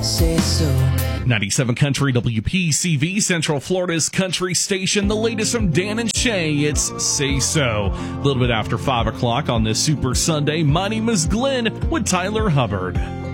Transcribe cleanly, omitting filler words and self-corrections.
say so. 97 Country WPCV, Central Florida's country station. The latest from Dan and Shay. It's Say So. A little bit after 5 o'clock on this Super Sunday. My name is Glenn with Tyler Hubbard.